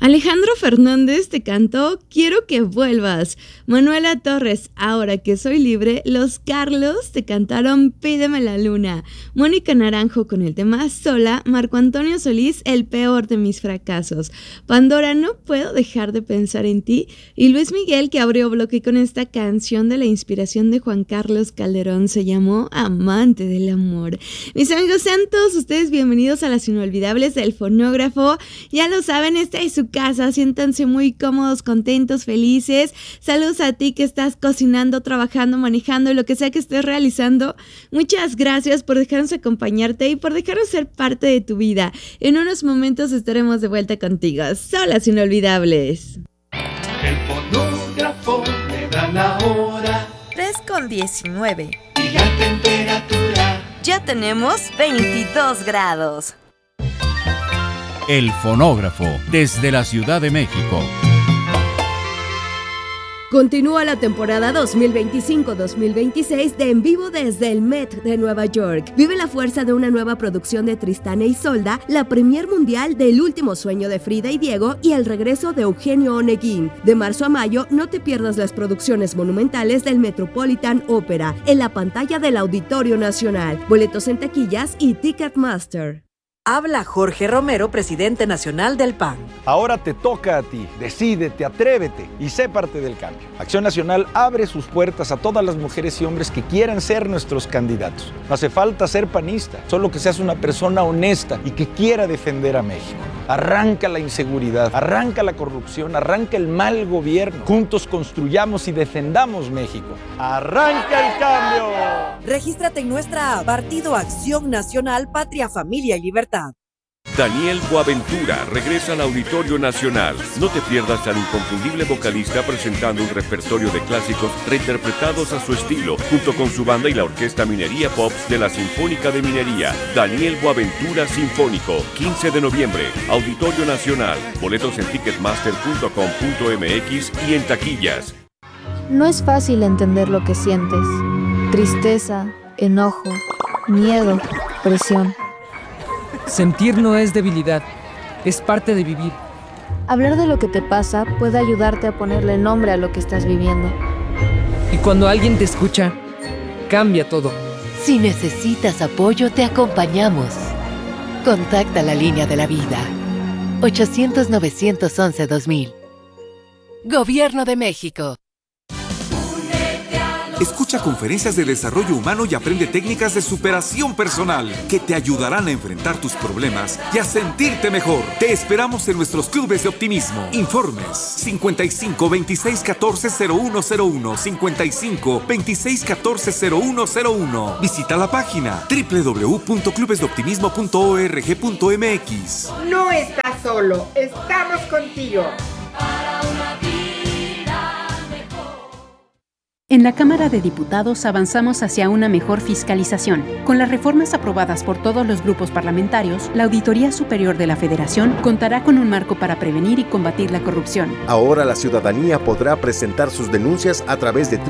Alejandro Fernández te cantó Quiero que vuelvas. Manuela Torres, Ahora que soy libre. Los Carlos te cantaron Pídeme la luna. Mónica Naranjo con el tema Sola. Marco Antonio Solís, El peor de mis fracasos. Pandora, No puedo dejar de pensar en ti. Y Luis Miguel, que abrió bloque con esta canción de la inspiración de Juan Carlos Calderón, se llamó Amante del amor. Mis amigos, sean todos ustedes bienvenidos a las inolvidables del Fonógrafo. Ya lo saben, esta es su casa, siéntanse muy cómodos, contentos, felices. Saludos a ti que estás cocinando, trabajando, manejando, lo que sea que estés realizando. Muchas gracias por dejarnos acompañarte y por dejarnos ser parte de tu vida. En unos momentos estaremos de vuelta contigo. Son las inolvidables. El fonógrafo me da la hora. 3:19. Y la temperatura. Ya tenemos 22 grados. El Fonógrafo, desde la Ciudad de México. Continúa la temporada 2025-2026 de En Vivo desde el Met de Nueva York. Vive la fuerza de una nueva producción de Tristán e Isolda, la premier mundial del Último sueño de Frida y Diego y el regreso de Eugenio Oneguín. De marzo a mayo, no te pierdas las producciones monumentales del Metropolitan Opera en la pantalla del Auditorio Nacional. Boletos en taquillas y Ticketmaster. Habla Jorge Romero, presidente nacional del PAN. Ahora te toca a ti. Decídete, atrévete y sé parte del cambio. Acción Nacional abre sus puertas a todas las mujeres y hombres que quieran ser nuestros candidatos. No hace falta ser panista, solo que seas una persona honesta y que quiera defender a México. Arranca la inseguridad, arranca la corrupción, arranca el mal gobierno. Juntos construyamos y defendamos México. ¡Arranca el cambio! Regístrate en nuestra app Partido Acción Nacional, Patria, Familia y Libertad. Daniel Boaventura regresa al Auditorio Nacional. No te pierdas al inconfundible vocalista presentando un repertorio de clásicos reinterpretados a su estilo, junto con su banda y la Orquesta Minería Pops de la Sinfónica de Minería. Daniel Boaventura Sinfónico, 15 de noviembre, Auditorio Nacional. Boletos en ticketmaster.com.mx y en taquillas. No es fácil entender lo que sientes. Tristeza, enojo, miedo, presión. Sentir no es debilidad, es parte de vivir. Hablar de lo que te pasa puede ayudarte a ponerle nombre a lo que estás viviendo. Y cuando alguien te escucha, cambia todo. Si necesitas apoyo, te acompañamos. Contacta la línea de la vida. 800-911-2000. Gobierno de México. Escucha conferencias de desarrollo humano y aprende técnicas de superación personal que te ayudarán a enfrentar tus problemas y a sentirte mejor. Te esperamos en nuestros clubes de optimismo. Informes 55 26 14 0101 55 26 14 0101. Visita la página www.clubesdeoptimismo.org.mx. No estás solo, estamos contigo. En la Cámara de Diputados avanzamos hacia una mejor fiscalización. Con las reformas aprobadas por todos los grupos parlamentarios, la Auditoría Superior de la Federación contará con un marco para prevenir y combatir la corrupción. Ahora la ciudadanía podrá presentar sus denuncias a través de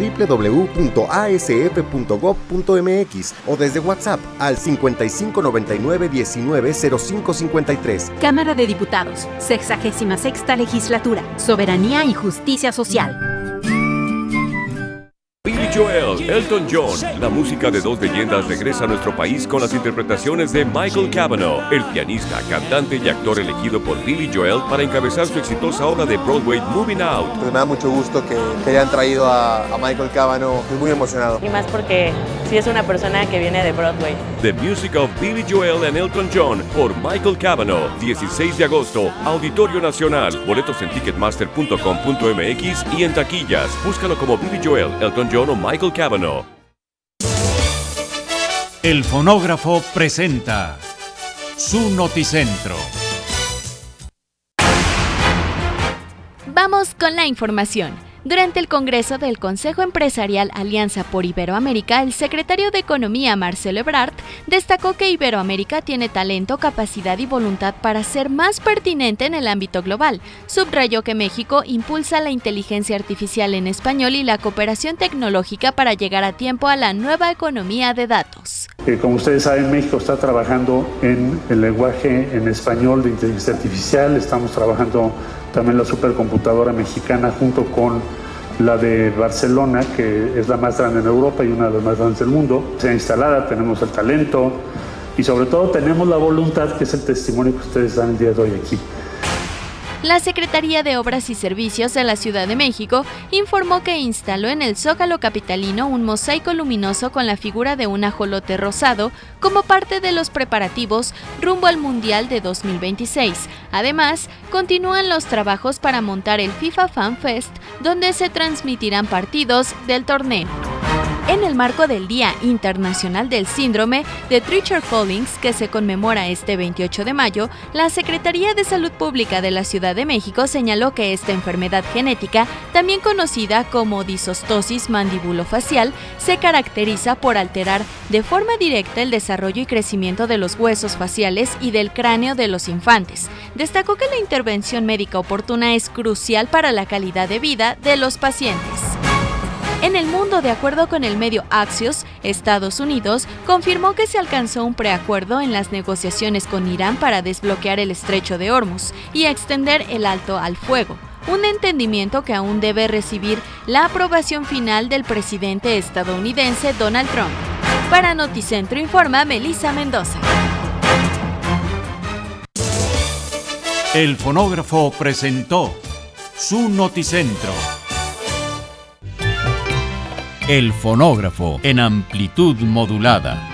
www.asf.gov.mx o desde WhatsApp al 5599 19 0553. Cámara de Diputados, 66ª Legislatura, Soberanía y Justicia Social. Billy Joel, Elton John, la música de dos leyendas regresa a nuestro país con las interpretaciones de Michael Cavanaugh, el pianista, cantante y actor elegido por Billy Joel para encabezar su exitosa obra de Broadway Moving Out. Pues me da mucho gusto que hayan traído a Michael Cavanaugh, estoy muy emocionado. Y más porque sí es una persona que viene de Broadway. The Music of Billy Joel and Elton John por Michael Cavanaugh, 16 de agosto, Auditorio Nacional. Boletos en ticketmaster.com.mx y en taquillas. Búscalo como Billy Joel, Elton John o Michael Cavanaugh. El Fonógrafo presenta su Noticentro. Vamos con la información. Durante el Congreso del Consejo Empresarial Alianza por Iberoamérica, el secretario de Economía, Marcelo Ebrard, destacó que Iberoamérica tiene talento, capacidad y voluntad para ser más pertinente en el ámbito global. Subrayó que México impulsa la inteligencia artificial en español y la cooperación tecnológica para llegar a tiempo a la nueva economía de datos. Como ustedes saben, México está trabajando en el lenguaje en español de inteligencia artificial, estamos trabajando también la supercomputadora mexicana junto con la de Barcelona, que es la más grande en Europa y una de las más grandes del mundo. Se ha instalada, tenemos el talento y sobre todo tenemos la voluntad, que es el testimonio que ustedes dan el día de hoy aquí. La Secretaría de Obras y Servicios de la Ciudad de México informó que instaló en el Zócalo capitalino un mosaico luminoso con la figura de un ajolote rosado como parte de los preparativos rumbo al Mundial de 2026. Además, continúan los trabajos para montar el FIFA Fan Fest, donde se transmitirán partidos del torneo. En el marco del Día Internacional del Síndrome de Treacher-Collins, que se conmemora este 28 de mayo, la Secretaría de Salud Pública de la Ciudad de México señaló que esta enfermedad genética, también conocida como disostosis mandibulofacial, se caracteriza por alterar de forma directa el desarrollo y crecimiento de los huesos faciales y del cráneo de los infantes. Destacó que la intervención médica oportuna es crucial para la calidad de vida de los pacientes. En el mundo, de acuerdo con el medio Axios, Estados Unidos confirmó que se alcanzó un preacuerdo en las negociaciones con Irán para desbloquear el estrecho de Hormuz y extender el alto al fuego, un entendimiento que aún debe recibir la aprobación final del presidente estadounidense Donald Trump. Para Noticentro informa Melissa Mendoza. El fonógrafo presentó su Noticentro. El fonógrafo en amplitud modulada.